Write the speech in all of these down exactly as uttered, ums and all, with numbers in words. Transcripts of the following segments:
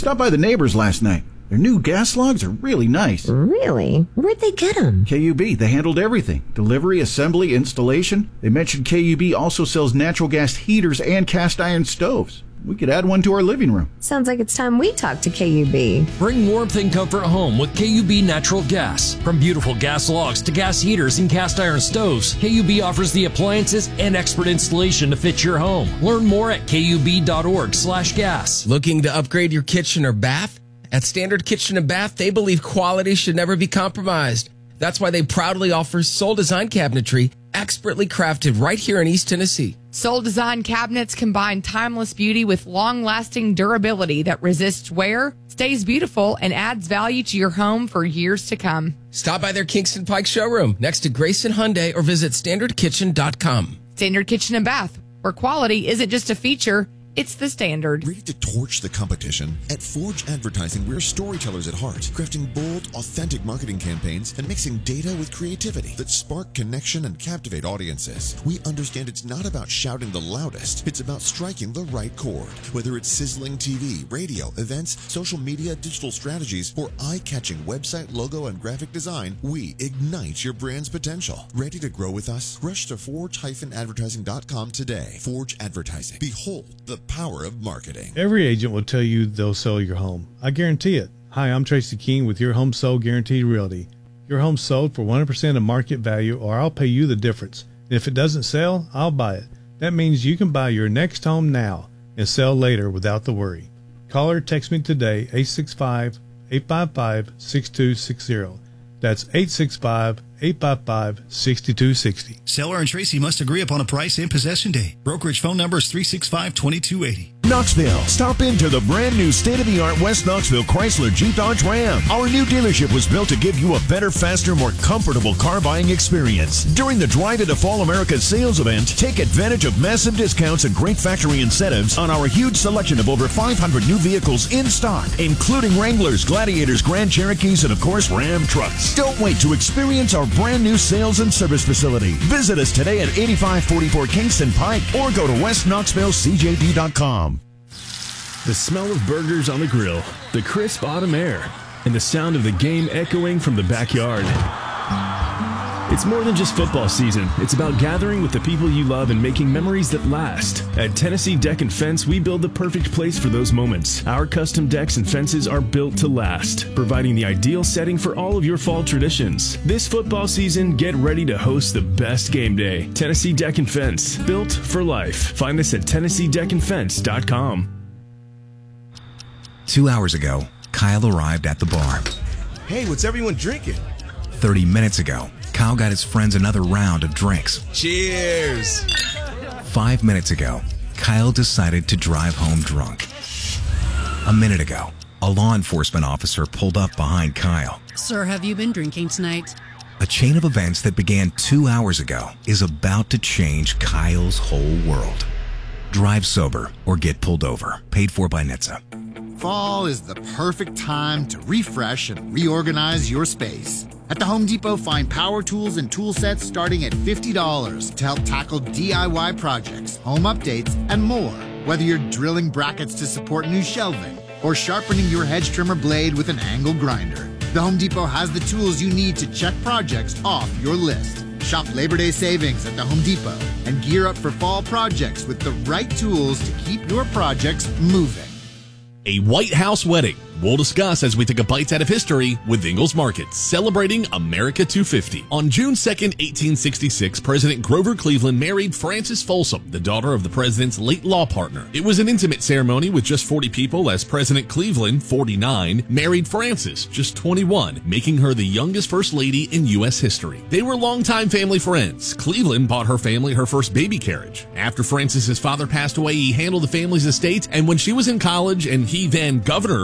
Stopped by the neighbors last night. Their new gas logs are really nice. Really? Where'd they get them? K U B. They handled everything. Delivery, assembly, installation. They mentioned K U B also sells natural gas heaters and cast iron stoves. We could add one to our living room. Sounds like it's time we talk to K U B. Bring warmth and comfort home with K U B Natural Gas. From beautiful gas logs to gas heaters and cast iron stoves, K U B offers the appliances and expert installation to fit your home. Learn more at kub.org slash gas. Looking to upgrade your kitchen or bath? At Standard Kitchen and Bath, they believe quality should never be compromised. That's why they proudly offer Soul Design Cabinetry, expertly crafted right here in East Tennessee. Soul Design cabinets combine timeless beauty with long-lasting durability that resists wear, stays beautiful, and adds value to your home for years to come. Stop by their Kingston Pike showroom next to Grayson Hyundai or visit standard kitchen dot com. Standard Kitchen and Bath, where quality isn't just a feature, it's the standard. Ready to torch the competition? At Forge Advertising, we're storytellers at heart, crafting bold, authentic marketing campaigns and mixing data with creativity that spark connection and captivate audiences. We understand it's not about shouting the loudest, it's about striking the right chord. Whether it's sizzling T V, radio, events, social media, digital strategies, or eye-catching website, logo, and graphic design, we ignite your brand's potential. Ready to grow with us? Rush to forge advertising dot com today. Forge Advertising. Behold the power of marketing. Every agent will tell you they'll sell your home. I guarantee it. Hi, I'm Tracy King with Your Home Sold Guaranteed Realty. Your home sold for one hundred percent of market value, or I'll pay you the difference. And if it doesn't sell, I'll buy it. That means you can buy your next home now and sell later without the worry. Call or text me today, eight six five, eight five five, six two six zero. That's eight six five, eight five five, six two six zero. Seller and Tracy must agree upon a price and possession date. Brokerage phone number is three six five, two two eight zero. Knoxville. Stop into the brand new state-of-the-art West Knoxville Chrysler Jeep Dodge Ram. Our new dealership was built to give you a better, faster, more comfortable car buying experience. During the Drive Into Fall America sales event, take advantage of massive discounts and great factory incentives on our huge selection of over five hundred new vehicles in stock, including Wranglers, Gladiators, Grand Cherokees, and of course, Ram trucks. Don't wait to experience our brand new sales and service facility. Visit us today at eighty-five forty-four Kingston Pike or go to west knoxville c j d dot com. The smell of burgers on the grill, the crisp autumn air, and the sound of the game echoing from the backyard. It's more than just football season. It's about gathering with the people you love and making memories that last. At Tennessee Deck and Fence, we build the perfect place for those moments. Our custom decks and fences are built to last, providing the ideal setting for all of your fall traditions. This football season, get ready to host the best game day. Tennessee Deck and Fence, built for life. Find us at tennessee deck and fence dot com. Two hours ago, Kyle arrived at the bar. Hey, what's everyone drinking? Thirty minutes ago, Kyle got his friends another round of drinks. Cheers! Five minutes ago, Kyle decided to drive home drunk. A minute ago, a law enforcement officer pulled up behind Kyle. Sir, have you been drinking tonight? A chain of events that began two hours ago is about to change Kyle's whole world. Drive sober or get pulled over. Paid for by N H T S A. Fall is the perfect time to refresh and reorganize your space. At the Home Depot, find power tools and tool sets starting at fifty dollars to help tackle D I Y projects, home updates, and more. Whether you're drilling brackets to support new shelving or sharpening your hedge trimmer blade with an angle grinder, the Home Depot has the tools you need to check projects off your list. Shop Labor Day savings at the Home Depot and gear up for fall projects with the right tools to keep your projects moving. A White House wedding. We'll discuss as we take a bite out of history with Ingalls Markets, celebrating America two fifty. On June second, eighteen sixty-six, President Grover Cleveland married Frances Folsom, the daughter of the president's late law partner. It was an intimate ceremony with just forty people, as President Cleveland, forty-nine, married Frances, just twenty-one, making her the youngest first lady in U S history. They were longtime family friends. Cleveland bought her family her first baby carriage. After Frances's father passed away, he handled the family's estate, and when she was in college and he then Governor Cleveland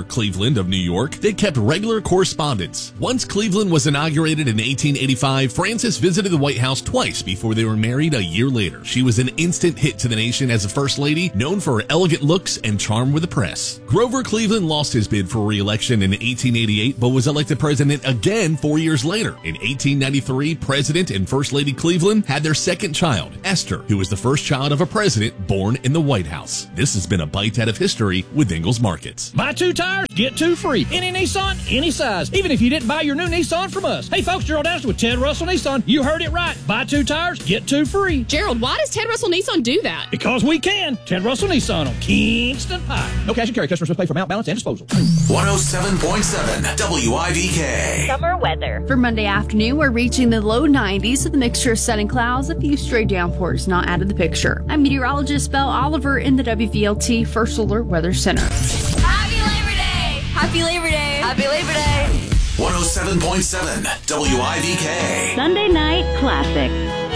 Cleveland of New York, they kept regular correspondence. Once Cleveland was inaugurated in eighteen eighty-five, Frances visited the White House twice before they were married a year later. She was an instant hit to the nation as a First Lady, known for her elegant looks and charm with the press. Grover Cleveland lost his bid for re-election in eighteen eighty-eight, but was elected president again four years later. In eighteen ninety-three, President and First Lady Cleveland had their second child, Esther, who was the first child of a president born in the White House. This has been a Bite Out of History with Ingles Markets. Buy two tires, get two free. Any Nissan, any size. Even if you didn't buy your new Nissan from us. Hey folks, Gerald Downs with Ted Russell Nissan. You heard it right. Buy two tires, get two free. Gerald, why does Ted Russell Nissan do that? Because we can. Ted Russell Nissan on Kingston Pike. No cash and carry. Customers must pay for mount, balance, and disposal. one oh seven point seven W I V K. Summer weather. For Monday afternoon, we're reaching the low nineties with a mixture of sun and clouds, a few stray downpours not out of the picture. I'm meteorologist Belle Oliver in the W V L T First Alert Weather Center. Happy Labor Day! Happy Labor Day! Happy Labor Day! one oh seven point seven W I V K. Sunday Night Classic.